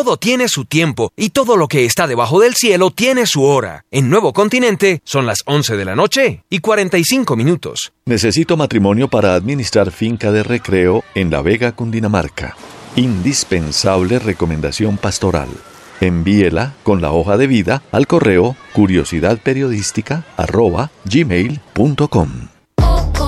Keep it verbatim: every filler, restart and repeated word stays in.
Todo tiene su tiempo y todo lo que está debajo del cielo tiene su hora. En Nuevo Continente son las once de la noche y cuarenta y cinco minutos. Necesito matrimonio para administrar finca de recreo en La Vega, Cundinamarca. Indispensable recomendación pastoral. Envíela con la hoja de vida al correo curiosidadperiodística arroba gmail punto com.